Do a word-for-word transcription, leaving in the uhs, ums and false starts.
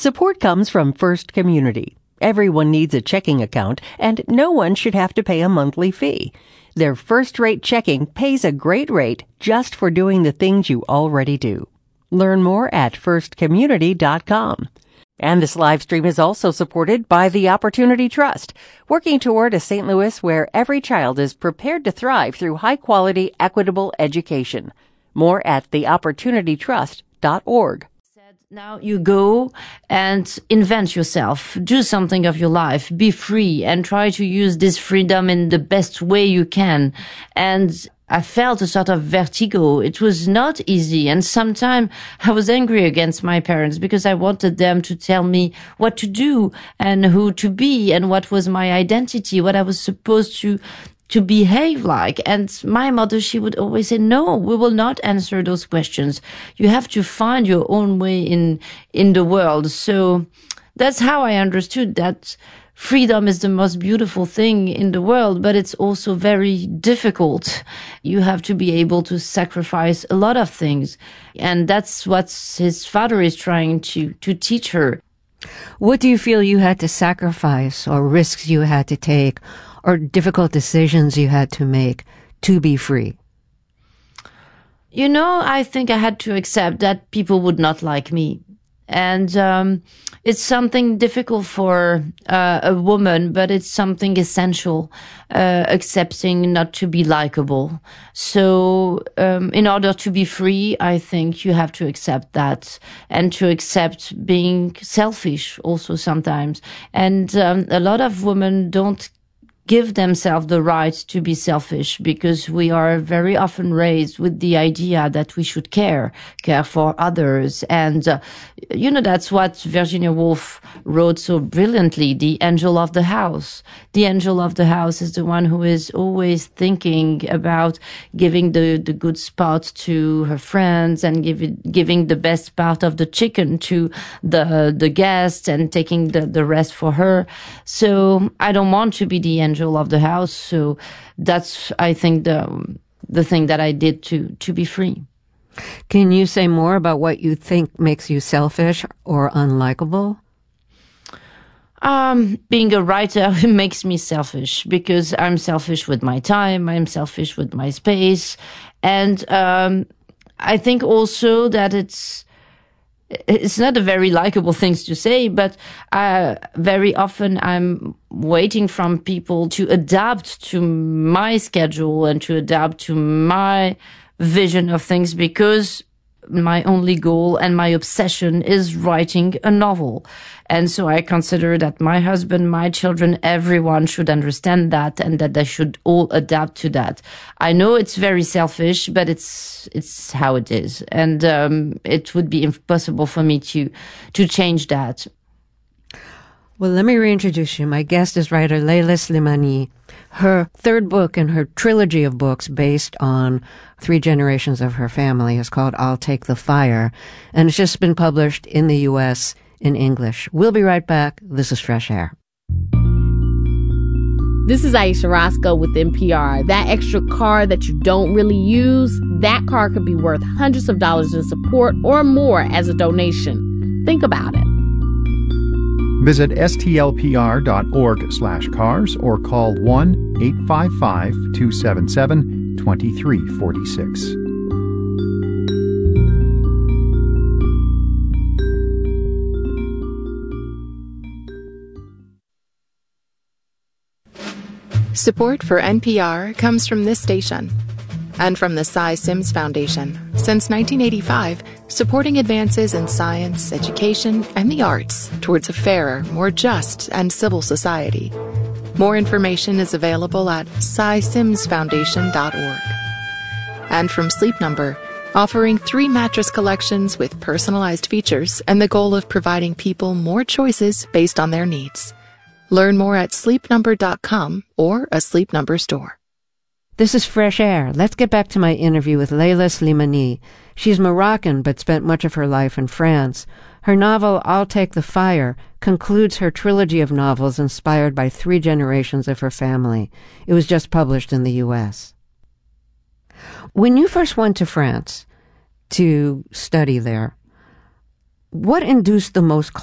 Support comes from First Community. Everyone needs a checking account, and no one should have to pay a monthly fee. Their first-rate checking pays a great rate just for doing the things you already do. Learn more at first community dot com. And this live stream is also supported by the Opportunity Trust, working toward a Saint Louis where every child is prepared to thrive through high-quality, equitable education. More at the opportunity trust dot org. Now you go and invent yourself, do something of your life, be free, and try to use this freedom in the best way you can. And I felt a sort of vertigo. It was not easy. And sometimes I was angry against my parents because I wanted them to tell me what to do and who to be and what was my identity, what I was supposed to to behave like. And my mother, she would always say, no, we will not answer those questions. You have to find your own way in, in the world. So that's how I understood that freedom is the most beautiful thing in the world, but it's also very difficult. You have to be able to sacrifice a lot of things. And that's what his father is trying to, to teach her. What do you feel you had to sacrifice, or risks you had to take, or difficult decisions you had to make to be free? You know, I think I had to accept that people would not like me. And um it's something difficult for uh, a woman, but it's something essential, uh, accepting not to be likable. So um in order to be free, I think you have to accept that, and to accept being selfish also sometimes. And um, a lot of women don't give themselves the right to be selfish, because we are very often raised with the idea that we should care, care for others. And, uh, you know, that's what Virginia Woolf wrote so brilliantly, the angel of the house. The angel of the house is the one who is always thinking about giving the, the good spot to her friends and give it, giving the best part of the chicken to the, the guests and taking the, the rest for her. So I don't want to be the angel of the house. So that's, I think, the the thing that I did to to be free. Can you say more about what you think makes you selfish or unlikable? Um, being a writer makes me selfish, because I'm selfish with my time, I'm selfish with my space, and um, I think also that it's It's not a very likable thing to say, but uh, very often I'm waiting from people to adapt to my schedule and to adapt to my vision of things, because my only goal and my obsession is writing a novel. And so I consider that my husband, my children, everyone should understand that, and that they should all adapt to that. I know it's very selfish, but it's it's how it is. And um, it would be impossible for me to to change that. Well, let me reintroduce you. My guest is writer Leila Slimani. Her third book in her trilogy of books based on three generations of her family is called I'll Take the Fire, and it's just been published in the U S in English. We'll be right back. This is Fresh Air. This is Aisha Roscoe with N P R. That extra car that you don't really use, that car could be worth hundreds of dollars in support or more as a donation. Think about it. Visit stlpr.org slash cars or call one eight five five, two seven seven, two three four six. Support for N P R comes from this station and from the Cy Sims Foundation. Since nineteen eighty-five, supporting advances in science, education, and the arts towards a fairer, more just, and civil society. More information is available at cy sims foundation dot org. And from Sleep Number, offering three mattress collections with personalized features and the goal of providing people more choices based on their needs. Learn more at sleep number dot com or a Sleep Number store. This is Fresh Air. Let's get back to my interview with Leila Slimani. She's Moroccan but spent much of her life in France. Her novel, I'll Take the Fire, concludes her trilogy of novels inspired by three generations of her family. It was just published in the U S. When you first went to France to study there, what induced the most